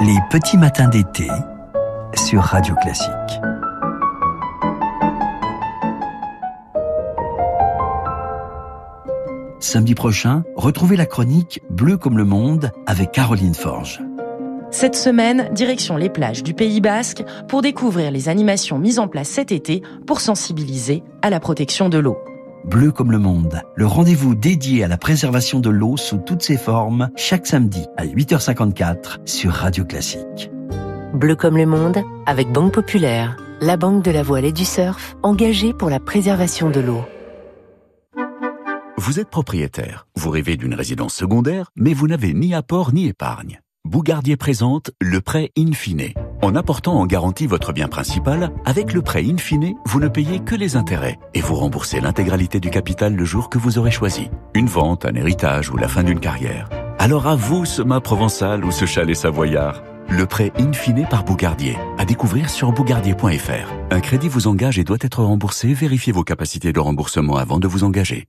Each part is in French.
Les petits matins d'été sur Radio Classique. Samedi prochain, retrouvez la chronique Bleu comme le monde avec Caroline Forge. Cette semaine, direction les plages du Pays Basque pour découvrir les animations mises en place cet été pour sensibiliser à la protection de l'eau. Bleu comme le monde, le rendez-vous dédié à la préservation de l'eau sous toutes ses formes, chaque samedi à 8h54 sur Radio Classique. Bleu comme le monde, avec Banque Populaire, la banque de la voile et du surf, engagée pour la préservation de l'eau. Vous êtes propriétaire, vous rêvez d'une résidence secondaire, mais vous n'avez ni apport ni épargne. Bougardier présente le prêt in fine. En apportant en garantie votre bien principal, avec le prêt in fine, vous ne payez que les intérêts et vous remboursez l'intégralité du capital le jour que vous aurez choisi. Une vente, un héritage ou la fin d'une carrière. Alors à vous ce mât provençal ou ce chalet savoyard. Le prêt in fine par Bougardier. À découvrir sur bougardier.fr. Un crédit vous engage et doit être remboursé. Vérifiez vos capacités de remboursement avant de vous engager.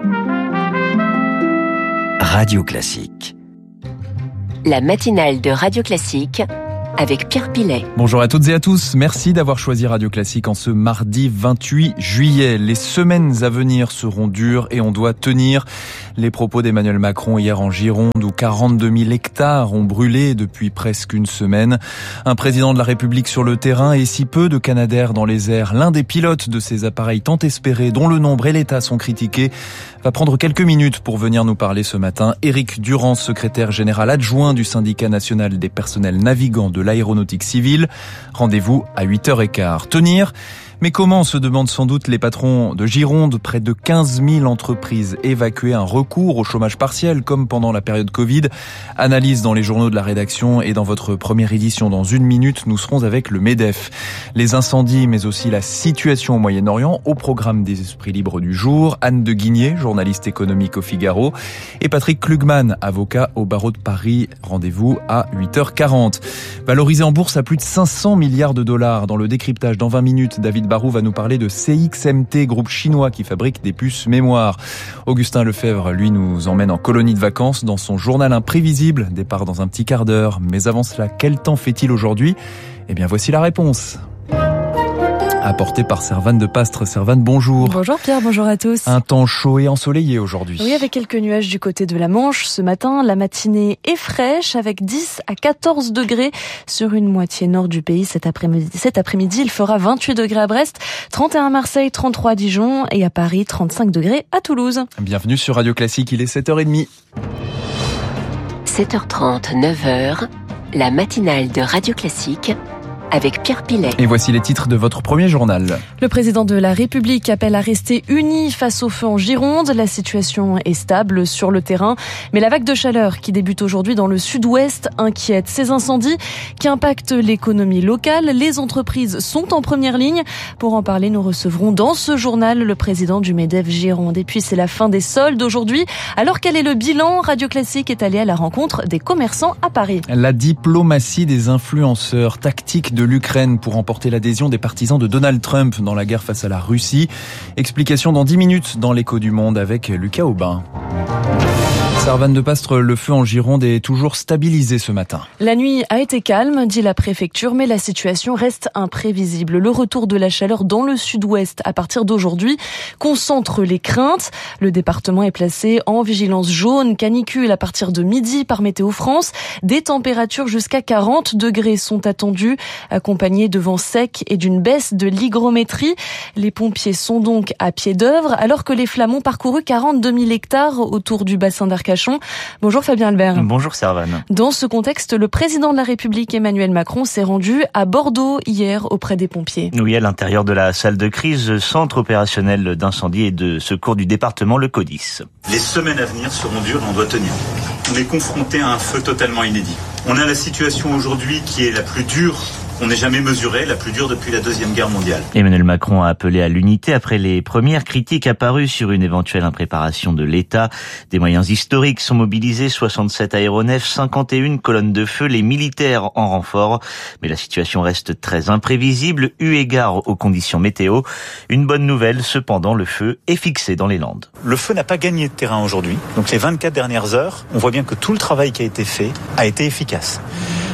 Radio Classique. La matinale de Radio Classique avec Pierre Pillet. Bonjour à toutes et à tous, merci d'avoir choisi Radio Classique en ce mardi 28 juillet. Les semaines à venir seront dures et on doit tenir. Les propos d'Emmanuel Macron hier en Gironde où 42 000 hectares ont brûlé depuis presque une semaine. Un président de la République sur le terrain et si peu de Canadair dans les airs. L'un des pilotes de ces appareils tant espérés, dont le nombre et l'état sont critiqués, va prendre quelques minutes pour venir nous parler ce matin. Éric Durand, secrétaire général adjoint du syndicat national des personnels navigants de l'aéronautique civile. Rendez-vous à 8h15. Tenir. Mais comment, se demandent sans doute les patrons de Gironde, près de 15 000 entreprises évacuées, un recours au chômage partiel comme pendant la période Covid. Analyse dans les journaux de la rédaction et dans votre première édition dans une minute, nous serons avec le MEDEF. Les incendies mais aussi la situation au Moyen-Orient au programme des Esprits Libres du jour. Anne de Guigné, journaliste économique au Figaro et Patrick Klugman, avocat au barreau de Paris. Rendez-vous à 8h40. Valorisé en bourse à plus de 500 milliards de dollars dans le décryptage dans 20 minutes, David Barou va nous parler de CXMT, groupe chinois qui fabrique des puces mémoire. Augustin Lefebvre, lui, nous emmène en colonie de vacances dans son journal imprévisible. Départ dans un petit quart d'heure. Mais avant cela, quel temps fait-il aujourd'hui ? Eh bien, voici la réponse. Apporté par Servane de Pastre. Servane, bonjour. Bonjour Pierre, bonjour à tous. Un temps chaud et ensoleillé aujourd'hui. Oui, avec quelques nuages du côté de la Manche. Ce matin, la matinée est fraîche avec 10 à 14 degrés sur une moitié nord du pays. Cet après-midi, il fera 28 degrés à Brest, 31 à Marseille, 33 à Dijon et à Paris, 35 degrés à Toulouse. Bienvenue sur Radio Classique, il est 7h30. 7h30, 9h, la matinale de Radio Classique avec Pierre Pillet. Et voici les titres de votre premier journal. Le président de la République appelle à rester unis face au feu en Gironde. La situation est stable sur le terrain, mais la vague de chaleur qui débute aujourd'hui dans le sud-ouest inquiète. Ces incendies qui impactent l'économie locale, les entreprises sont en première ligne. Pour en parler, nous recevrons dans ce journal le président du MEDEF Gironde. Et puis c'est la fin des soldes aujourd'hui. Alors quel est le bilan ? Radio Classique est allé à la rencontre des commerçants à Paris. La diplomatie des influenceurs, tactique de l'Ukraine pour emporter l'adhésion des partisans de Donald Trump dans la guerre face à la Russie. Explication dans 10 minutes dans l'Écho du Monde avec Lucas Aubin. Servane de Pastre, le feu en Gironde est toujours stabilisé ce matin. La nuit a été calme, dit la préfecture, mais la situation reste imprévisible. Le retour de la chaleur dans le sud-ouest à partir d'aujourd'hui concentre les craintes. Le département est placé en vigilance jaune, canicule à partir de midi par Météo France. Des températures jusqu'à 40 degrés sont attendues, accompagnées de vents secs et d'une baisse de l'hygrométrie. Les pompiers sont donc à pied d'œuvre, alors que les flammes ont parcouru 42 000 hectares autour du bassin d'Arcachon. Bonjour Fabien Albert. Bonjour Servane. Dans ce contexte, le président de la République Emmanuel Macron s'est rendu à Bordeaux hier auprès des pompiers. Oui, à l'intérieur de la salle de crise, centre opérationnel d'incendie et de secours du département, le CODIS. Les semaines à venir seront dures et on doit tenir. On est confronté à un feu totalement inédit. On a la situation aujourd'hui qui est la plus dure qu'on n'ait jamais mesurée, la plus dure depuis la Deuxième Guerre mondiale. Emmanuel Macron a appelé à l'unité après les premières critiques apparues sur une éventuelle impréparation de l'État. Des moyens historiques sont mobilisés, 67 aéronefs, 51 colonnes de feu, les militaires en renfort. Mais la situation reste très imprévisible, eu égard aux conditions météo. Une bonne nouvelle, cependant, le feu est fixé dans les Landes. Le feu n'a pas gagné de terrain aujourd'hui. Donc les 24 dernières heures, on voit bien que tout le travail qui a été fait a été efficace.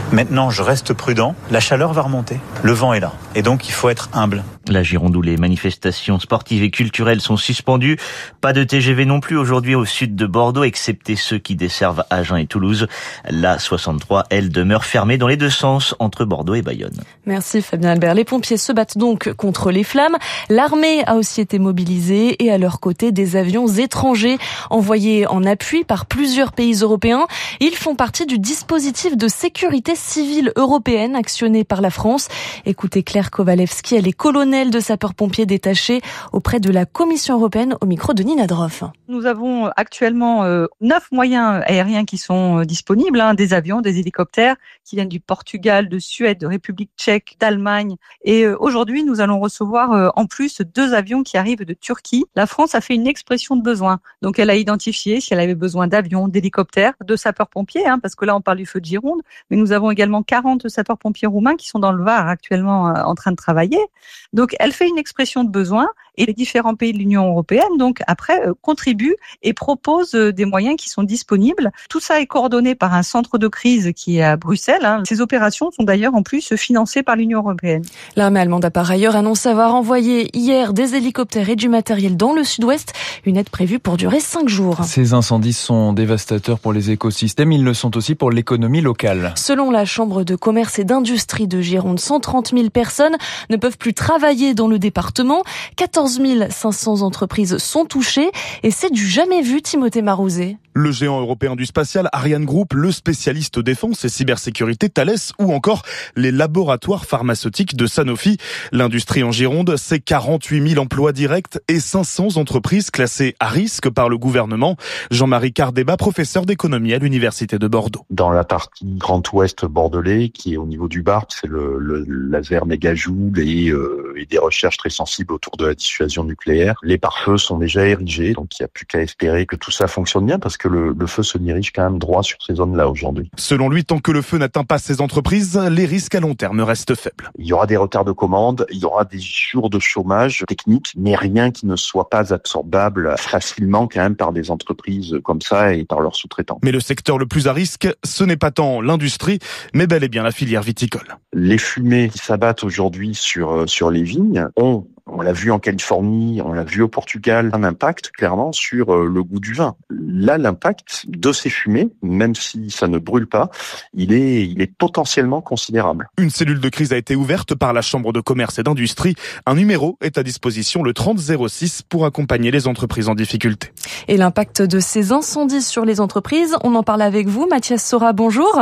Maintenant, je reste prudent. La chaleur va remonter. Le vent est là. Et donc, il faut être humble. La Gironde où les manifestations sportives et culturelles sont suspendues. Pas de TGV non plus aujourd'hui au sud de Bordeaux, excepté ceux qui desservent Agen et Toulouse. La 63, elle, demeure fermée dans les deux sens entre Bordeaux et Bayonne. Merci Fabien Albert. Les pompiers se battent donc contre les flammes. L'armée a aussi été mobilisée et à leur côté des avions étrangers envoyés en appui par plusieurs pays européens. Ils font partie du dispositif de sécurité civile européenne actionné par la France. Écoutez Claire Kowalewski, elle est colonelle de sapeurs-pompiers détachés auprès de la Commission européenne au micro de Nina Droff. Nous avons actuellement 9 moyens aériens qui sont disponibles, des avions, des hélicoptères qui viennent du Portugal, de Suède, de République tchèque, d'Allemagne. Et aujourd'hui, nous allons recevoir en plus 2 avions qui arrivent de Turquie. La France a fait une expression de besoin. Donc elle a identifié si elle avait besoin d'avions, d'hélicoptères, de sapeurs-pompiers, parce que là on parle du feu de Gironde, mais nous avons également 40 sapeurs-pompiers roumains qui sont dans le Var actuellement en train de travailler. Donc elle fait une expression de besoin et les différents pays de l'Union européenne, donc après, contribuent et proposent des moyens qui sont disponibles. Tout ça est coordonné par un centre de crise qui est à Bruxelles. Ces opérations sont d'ailleurs en plus financées par l'Union européenne. L'armée allemande a par ailleurs annoncé avoir envoyé hier des hélicoptères et du matériel dans le sud-ouest. Une aide prévue pour durer 5 jours. Ces incendies sont dévastateurs pour les écosystèmes. Ils le sont aussi pour l'économie locale. Selon la Chambre de commerce et d'industrie de Gironde, 130 000 personnes ne peuvent plus travailler dans le département. 14 500 entreprises sont touchées et c'est du jamais vu, Timothée Marouzet. Le géant européen du spatial, Ariane Group, le spécialiste défense et cybersécurité Thales ou encore les laboratoires pharmaceutiques de Sanofi. L'industrie en Gironde, c'est 48 000 emplois directs et 500 entreprises classées à risque par le gouvernement. Jean-Marie Cardébat, professeur d'économie à l'Université de Bordeaux. Dans la partie Grand Ouest bordelais, qui est au niveau du Barp, c'est le laser mégajoule et des recherches très sensibles autour de la dissuasion nucléaire. Les pare-feux sont déjà érigés, donc il n'y a plus qu'à espérer que tout ça fonctionne bien parce que le feu se dirige quand même droit sur ces zones-là aujourd'hui. Selon lui, tant que le feu n'atteint pas ces entreprises, les risques à long terme restent faibles. Il y aura des retards de commande, il y aura des jours de chômage technique, mais rien qui ne soit pas absorbable facilement quand même par des entreprises comme ça et par leurs sous-traitants. Mais le secteur le plus à risque, ce n'est pas tant l'industrie, mais bel et bien la filière viticole. Les fumées qui s'abattent aujourd'hui sur les vignes on l'a vu en Californie, on l'a vu au Portugal, un impact clairement sur le goût du vin. Là, l'impact de ces fumées, même si ça ne brûle pas, il est potentiellement considérable. Une cellule de crise a été ouverte par la Chambre de commerce et d'industrie. Un numéro est à disposition, le 3006, pour accompagner les entreprises en difficulté. Et l'impact de ces incendies sur les entreprises, on en parle avec vous. Mathias Sora, bonjour.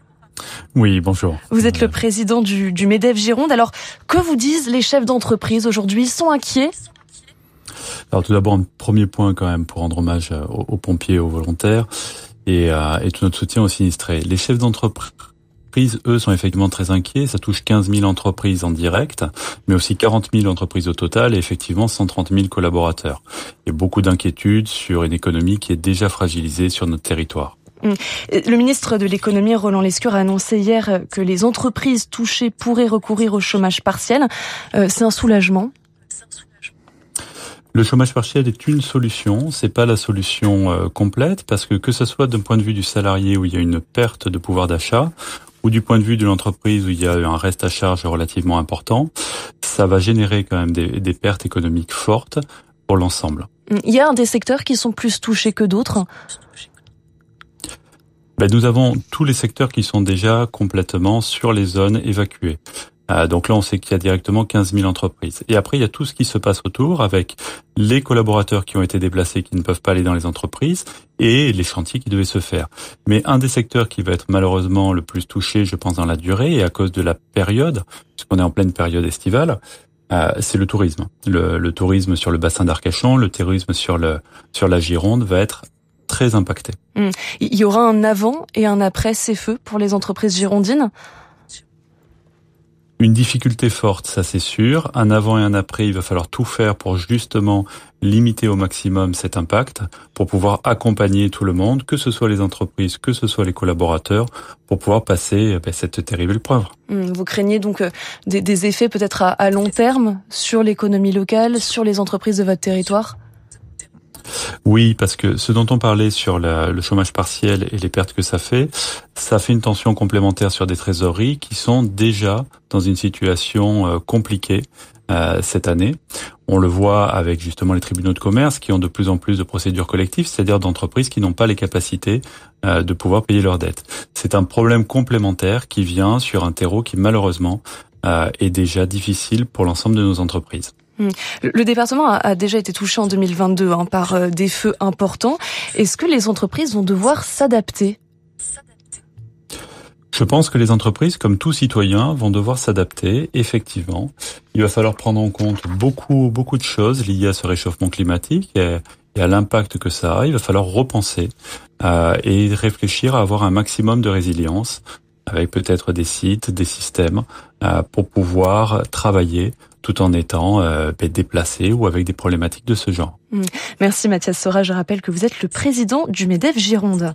Oui, bonjour. Vous êtes le président du MEDEF Gironde. Alors, que vous disent les chefs d'entreprise aujourd'hui? Ils sont inquiets? Alors tout d'abord, un premier point quand même pour rendre hommage aux pompiers, aux volontaires et tout notre soutien aux sinistrés. Les chefs d'entreprise, eux, sont effectivement très inquiets. Ça touche 15 000 entreprises en direct, mais aussi 40 000 entreprises au total et effectivement 130 000 collaborateurs. Il y a beaucoup d'inquiétudes sur une économie qui est déjà fragilisée sur notre territoire. Le ministre de l'économie, Roland Lescure, a annoncé hier que les entreprises touchées pourraient recourir au chômage partiel. C'est un soulagement? Le chômage partiel est une solution, c'est pas la solution complète, parce que ce soit d'un point de vue du salarié où il y a une perte de pouvoir d'achat, ou du point de vue de l'entreprise où il y a un reste à charge relativement important, ça va générer quand même des pertes économiques fortes pour l'ensemble. Il y a des secteurs qui sont plus touchés que d'autres? Nous avons tous les secteurs qui sont déjà complètement sur les zones évacuées. Donc là, on sait qu'il y a directement 15 000 entreprises. Et après, il y a tout ce qui se passe autour avec les collaborateurs qui ont été déplacés, qui ne peuvent pas aller dans les entreprises et les chantiers qui devaient se faire. Mais un des secteurs qui va être malheureusement le plus touché, je pense, dans la durée et à cause de la période, puisqu'on est en pleine période estivale, c'est le tourisme. Le tourisme sur le bassin d'Arcachon, le tourisme sur la Gironde va être très impacté. Il y aura un avant et un après ces feux pour les entreprises girondines? Une difficulté forte, ça c'est sûr. Un avant et un après, il va falloir tout faire pour justement limiter au maximum cet impact, pour pouvoir accompagner tout le monde, que ce soit les entreprises, que ce soit les collaborateurs, pour pouvoir passer cette terrible épreuve. Vous craignez donc des effets peut-être à long terme sur l'économie locale, sur les entreprises de votre territoire? Oui, parce que ce dont on parlait sur le chômage partiel et les pertes que ça fait une tension complémentaire sur des trésoreries qui sont déjà dans une situation compliquée cette année. On le voit avec justement les tribunaux de commerce qui ont de plus en plus de procédures collectives, c'est-à-dire d'entreprises qui n'ont pas les capacités de pouvoir payer leurs dettes. C'est un problème complémentaire qui vient sur un terreau qui malheureusement est déjà difficile pour l'ensemble de nos entreprises. Le département a déjà été touché en 2022 par des feux importants. Est-ce que les entreprises vont devoir s'adapter ? Je pense que les entreprises, comme tout citoyen, vont devoir s'adapter, effectivement. Il va falloir prendre en compte beaucoup de choses liées à ce réchauffement climatique et à l'impact que ça a. Il va falloir repenser et réfléchir à avoir un maximum de résilience avec peut-être des sites, des systèmes pour pouvoir travailler tout en étant déplacé ou avec des problématiques de ce genre. Merci Mathias Sora, je rappelle que vous êtes le président du MEDEF Gironde.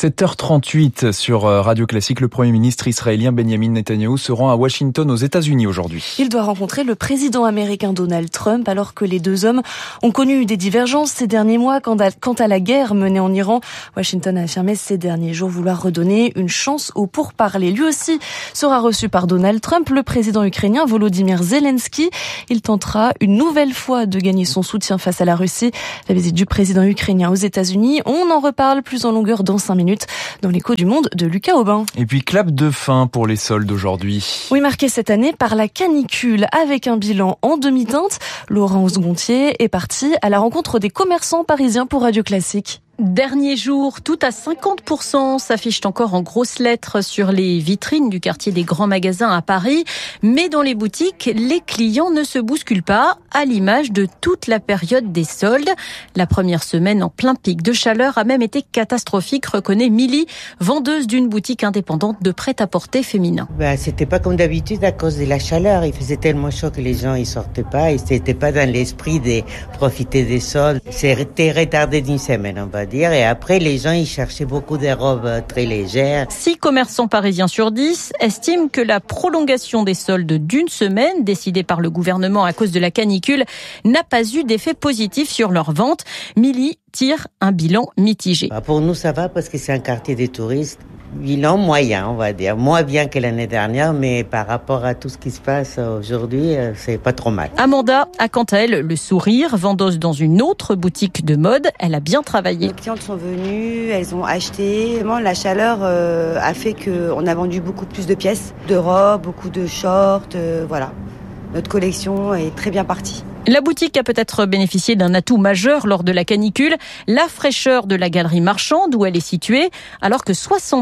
7h38 sur Radio Classique, le Premier ministre israélien Benjamin Netanyahou se rend à Washington aux États-Unis aujourd'hui. Il doit rencontrer le président américain Donald Trump alors que les deux hommes ont connu des divergences ces derniers mois quant à la guerre menée en Iran. Washington a affirmé ces derniers jours vouloir redonner une chance aux pourparlers. Lui aussi sera reçu par Donald Trump, le président ukrainien Volodymyr Zelensky. Il tentera une nouvelle fois de gagner son soutien face à la Russie. La visite du président ukrainien aux États-Unis, on en reparle plus en longueur dans 5 minutes dans l'écho du monde de Lucas Aubin. Et puis clap de fin pour les soldes aujourd'hui. Oui, marqué cette année par la canicule avec un bilan en demi-teinte. Laurence Gontier est partie à la rencontre des commerçants parisiens pour Radio Classique. Dernier jour, tout à 50% s'affichent encore en grosses lettres sur les vitrines du quartier des grands magasins à Paris. Mais dans les boutiques, les clients ne se bousculent pas, à l'image de toute la période des soldes. La première semaine en plein pic de chaleur a même été catastrophique, reconnaît Milly, vendeuse d'une boutique indépendante de prêt-à-porter féminin. C'était pas comme d'habitude à cause de la chaleur. Il faisait tellement chaud que les gens ils sortaient pas. Ils n'étaient pas dans l'esprit de profiter des soldes. C'était retardé d'une semaine, on va dire, et après les gens ils cherchaient beaucoup de robes très légères. 6 commerçants parisiens sur 10 estiment que la prolongation des soldes d'une semaine, décidée par le gouvernement à cause de la canicule, n'a pas eu d'effet positif sur leurs ventes. Milly tire un bilan mitigé. Pour nous ça va parce que c'est un quartier des touristes. Bilan moyen, on va dire. Moins bien que l'année dernière, mais par rapport à tout ce qui se passe aujourd'hui, c'est pas trop mal. Amanda a quant à elle le sourire, vendeuse dans une autre boutique de mode. Elle a bien travaillé. Les clientes sont venues, elles ont acheté. Vraiment, la chaleur a fait qu'on a vendu beaucoup plus de pièces, de robes, beaucoup de shorts, voilà. Notre collection est très bien partie. La boutique a peut-être bénéficié d'un atout majeur lors de la canicule, la fraîcheur de la galerie marchande où elle est située, alors que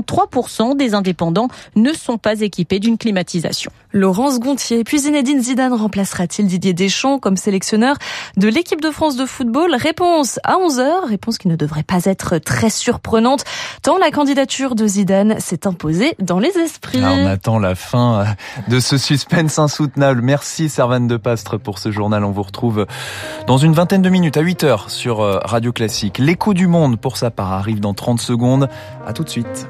63% des indépendants ne sont pas équipés d'une climatisation. Laurence Gontier, puis Zinedine Zidane remplacera-t-il Didier Deschamps comme sélectionneur de l'équipe de France de football? Réponse à 11h, réponse qui ne devrait pas être très surprenante, tant la candidature de Zidane s'est imposée dans les esprits. Là, on attend la fin de ce suspense insoutenable. Merci Servane de Pastre pour ce journal. On vous retrouve dans une vingtaine de minutes à 8h sur Radio Classique. L'écho du monde, pour sa part, arrive dans 30 secondes. À tout de suite.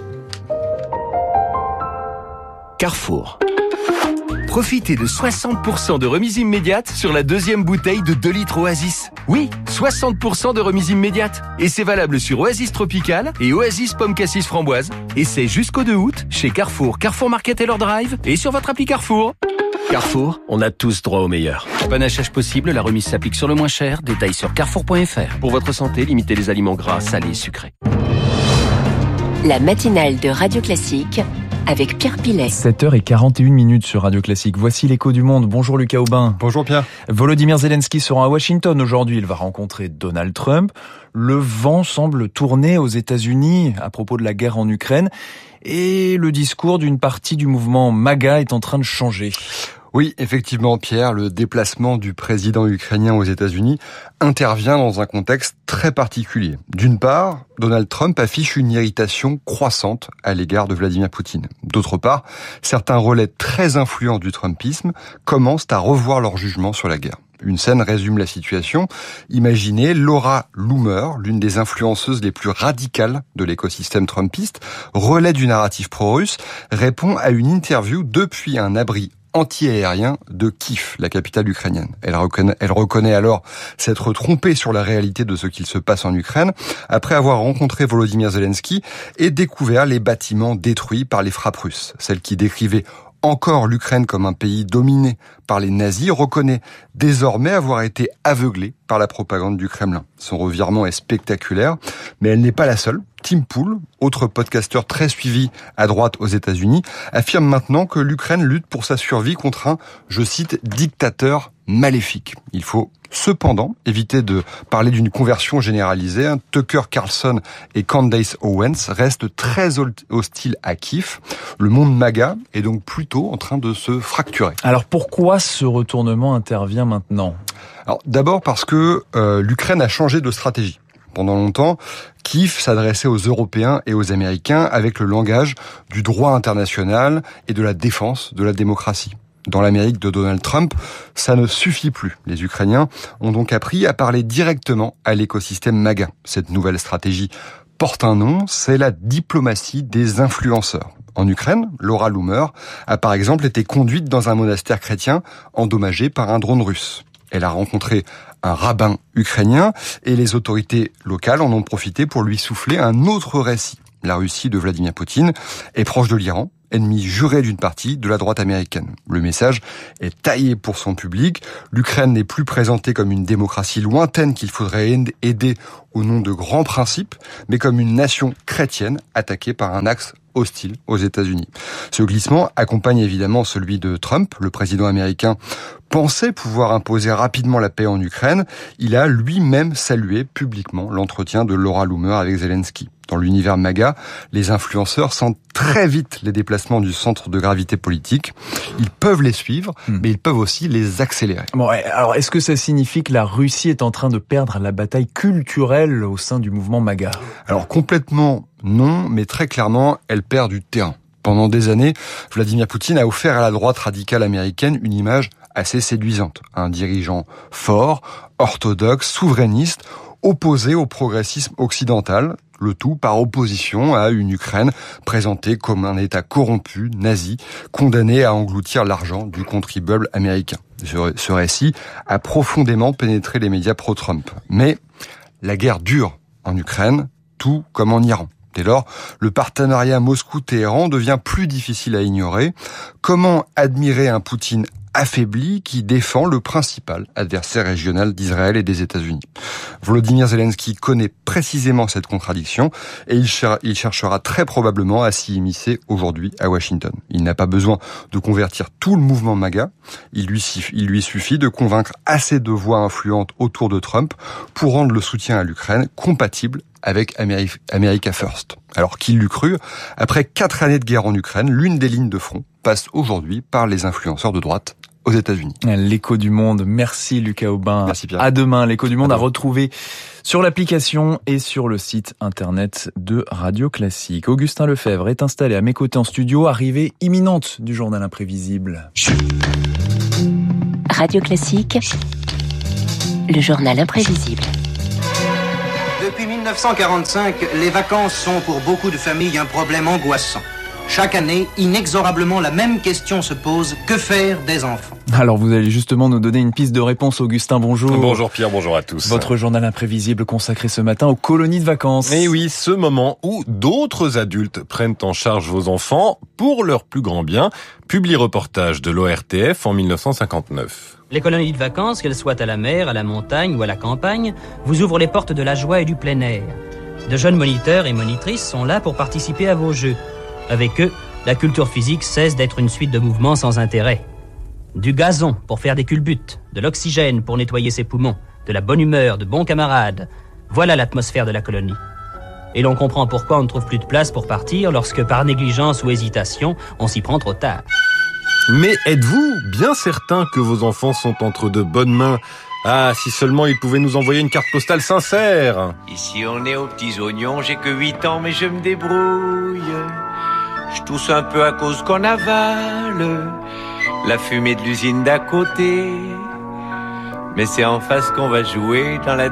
Carrefour. Profitez de 60% de remise immédiate sur la deuxième bouteille de 2 litres Oasis. Oui, 60% de remise immédiate. Et c'est valable sur Oasis Tropical et Oasis Pomme Cassis Framboise. Et c'est jusqu'au 2 août chez Carrefour, Carrefour Market et leur Drive et sur votre appli Carrefour. Carrefour, on a tous droit au meilleur. Panachage possible, la remise s'applique sur le moins cher. Détails sur carrefour.fr. Pour votre santé, limitez les aliments gras, salés et sucrés. La matinale de Radio Classique avec Pierre Pilet. 7h41 sur Radio Classique. Voici l'écho du monde. Bonjour Lucas Aubin. Bonjour Pierre. Volodymyr Zelensky sera à Washington aujourd'hui. Il va rencontrer Donald Trump. Le vent semble tourner aux États-Unis à propos de la guerre en Ukraine. Et le discours d'une partie du mouvement MAGA est en train de changer. Oui, effectivement, Pierre, le déplacement du président ukrainien aux États-Unis intervient dans un contexte très particulier. D'une part, Donald Trump affiche une irritation croissante à l'égard de Vladimir Poutine. D'autre part, certains relais très influents du trumpisme commencent à revoir leur jugement sur la guerre. Une scène résume la situation. Imaginez Laura Loomer, l'une des influenceuses les plus radicales de l'écosystème trumpiste, relais du narratif pro-russe, répond à une interview depuis un abri anti-aérien de Kiev, la capitale ukrainienne. Elle reconnaît alors s'être trompée sur la réalité de ce qu'il se passe en Ukraine, après avoir rencontré Volodymyr Zelensky et découvert les bâtiments détruits par les frappes russes. Celle qui décrivait encore l'Ukraine comme un pays dominé par les nazis reconnaît désormais avoir été aveuglée par la propagande du Kremlin. Son revirement est spectaculaire, mais elle n'est pas la seule. Tim Pool, autre podcasteur très suivi à droite aux États-Unis, affirme maintenant que l'Ukraine lutte pour sa survie contre un, je cite, dictateur maléfique. Il faut cependant éviter de parler d'une conversion généralisée. Tucker Carlson et Candace Owens restent très hostiles à Kiev. Le monde MAGA est donc plutôt en train de se fracturer. Alors pourquoi ce retournement intervient maintenant ? Alors d'abord parce que l'Ukraine a changé de stratégie. Pendant longtemps, Kiev s'adressait aux Européens et aux Américains avec le langage du droit international et de la défense de la démocratie. Dans l'Amérique de Donald Trump, ça ne suffit plus. Les Ukrainiens ont donc appris à parler directement à l'écosystème MAGA. Cette nouvelle stratégie porte un nom, c'est la diplomatie des influenceurs. En Ukraine, Laura Loomer a par exemple été conduite dans un monastère chrétien endommagé par un drone russe. Elle a rencontré un rabbin ukrainien et les autorités locales en ont profité pour lui souffler un autre récit. La Russie de Vladimir Poutine est proche de l'Iran, ennemi juré d'une partie de la droite américaine. Le message est taillé pour son public. L'Ukraine n'est plus présentée comme une démocratie lointaine qu'il faudrait aider au nom de grands principes, mais comme une nation chrétienne attaquée par un axe hostile aux États-Unis. Ce glissement accompagne évidemment celui de Trump. Le président américain pensait pouvoir imposer rapidement la paix en Ukraine. Il a lui-même salué publiquement l'entretien de Laura Loomer avec Zelensky. Dans l'univers MAGA, les influenceurs sentent très vite les déplacements du centre de gravité politique. Ils peuvent les suivre, mais ils peuvent aussi les accélérer. Bon, alors est-ce que ça signifie que la Russie est en train de perdre la bataille culturelle au sein du mouvement MAGA ? Alors complètement non, mais très clairement, elle perd du terrain. Pendant des années, Vladimir Poutine a offert à la droite radicale américaine une image assez séduisante. Un dirigeant fort, orthodoxe, souverainiste, opposé au progressisme occidental, le tout par opposition à une Ukraine présentée comme un État corrompu, nazi, condamné à engloutir l'argent du contribuable américain. Ce récit a profondément pénétré les médias pro-Trump. Mais la guerre dure en Ukraine, tout comme en Iran. Dès lors, le partenariat Moscou-Téhéran devient plus difficile à ignorer. Comment admirer un Poutine affaibli qui défend le principal adversaire régional d'Israël et des États-Unis? Volodymyr Zelensky connaît précisément cette contradiction et il cherchera très probablement à s'y immiscer aujourd'hui à Washington. Il n'a pas besoin de convertir tout le mouvement MAGA. Il lui suffit de convaincre assez de voix influentes autour de Trump pour rendre le soutien à l'Ukraine compatible avec America First. Alors qui l'eût cru, après 4 années de guerre en Ukraine, l'une des lignes de front passe aujourd'hui par les influenceurs de droite aux États-Unis. L'écho du monde. Merci Lucas Aubin. Merci Pierre. À demain. L'écho du monde à retrouver sur l'application et sur le site internet de Radio Classique. Augustin Lefebvre est installé à mes côtés en studio, arrivée imminente du journal imprévisible. Radio Classique, le journal imprévisible. Depuis 1945, les vacances sont pour beaucoup de familles un problème angoissant. Chaque année, inexorablement, la même question se pose. Que faire des enfants ? Alors vous allez justement nous donner une piste de réponse, Augustin, bonjour. Bonjour Pierre, bonjour à tous. Votre journal imprévisible consacré ce matin aux colonies de vacances. Et oui, ce moment où d'autres adultes prennent en charge vos enfants pour leur plus grand bien. Publie reportage de l'ORTF en 1959. Les colonies de vacances, qu'elles soient à la mer, à la montagne ou à la campagne, vous ouvrent les portes de la joie et du plein air. De jeunes moniteurs et monitrices sont là pour participer à vos jeux. Avec eux, la culture physique cesse d'être une suite de mouvements sans intérêt. Du gazon pour faire des culbutes, de l'oxygène pour nettoyer ses poumons, de la bonne humeur, de bons camarades. Voilà l'atmosphère de la colonie. Et l'on comprend pourquoi on ne trouve plus de place pour partir lorsque, par négligence ou hésitation, on s'y prend trop tard. Mais êtes-vous bien certain que vos enfants sont entre de bonnes mains ? Ah, si seulement ils pouvaient nous envoyer une carte postale sincère. Ici on est aux petits oignons, j'ai que 8 ans mais je me débrouille. Je tousse un peu à cause qu'on avale la fumée de l'usine d'à côté. Mais c'est en face qu'on va jouer dans la